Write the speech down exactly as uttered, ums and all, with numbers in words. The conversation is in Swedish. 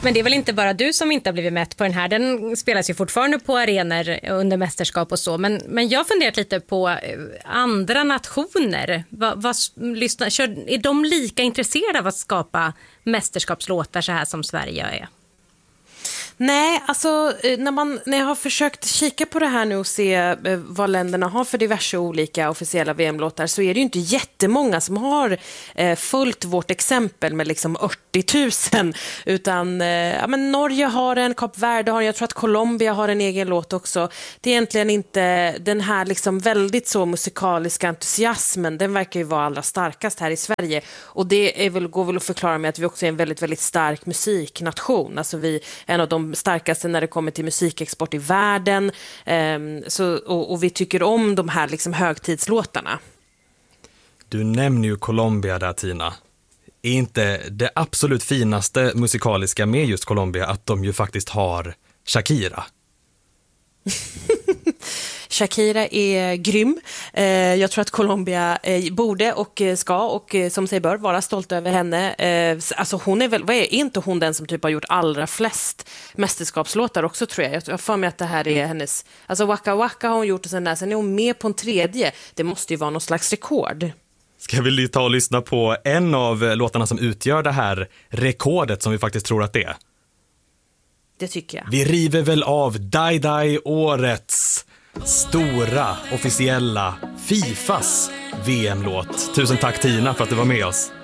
Men det är väl inte bara du som inte har blivit mätt på den här. Den spelas ju fortfarande på arenor under mästerskap och så. Men, men jag har funderat lite på andra nationer. Vad, vad, lyssna, kör, är de lika intresserade av att skapa mästerskapslåtar så här som Sverige är? Nej, alltså när, man, när jag har försökt kika på det här nu och se vad länderna har för diverse olika officiella V M-låtar, så är det ju inte jättemånga som har eh, följt vårt exempel med liksom åttio tusen, utan eh, ja, men Norge har en, Kap Verde har en, jag tror att Colombia har en egen låt också. Det är egentligen inte den här liksom väldigt så musikaliska entusiasmen, den verkar ju vara allra starkast här i Sverige, och det är väl, går väl att förklara med att vi också är en väldigt, väldigt stark musiknation. Alltså vi är en av de starkaste när det kommer till musikexport i världen, um, så, och, och vi tycker om de här liksom högtidslåtarna. Du nämner ju Colombia där, Tina. Är inte det absolut finaste musikaliska med just Colombia att de ju faktiskt har Shakira? Shakira är grym. Eh, jag tror att Colombia eh, borde och ska och eh, som sig bör vara stolt över henne. Eh, alltså hon är väl, vad är, är inte hon den som typ har gjort allra flest mästerskapslåtar också, tror jag. Jag har för mig att det här är hennes, alltså Waka Waka har hon gjort och sen där, sen är hon med på en tredje. Det måste ju vara någon slags rekord. Ska vi ta och lyssna på en av låtarna som utgör det här rekordet som vi faktiskt tror att det är? Det tycker jag. Vi river väl av Dai Dai, årets stora officiella Fifas V M-låt. Tusen tack, Tina, för att du var med oss.